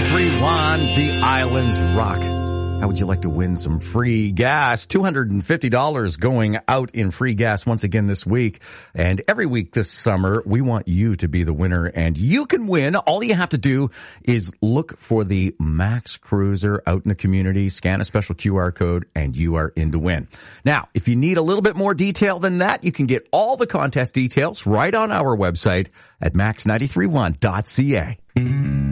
93.1, The Islands Rock. How would you like to win some free gas? $250 going out in free gas once again this week. And every week this summer, we want you to be the winner, and you can win. All you have to do is look for the Max Cruiser out in the community, scan a special QR code, and you are in to win. Now, if you need a little bit more detail than that, you can get all the contest details right on our website at max931.ca.